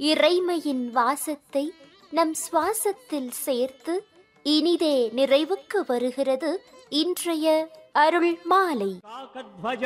இறைமையின் வாசத்தை நம் சுவாசத்தில் சேர்த்து இனிதே நிறைவுக்கு வருகிறது இன்றைய அருள் மாலை.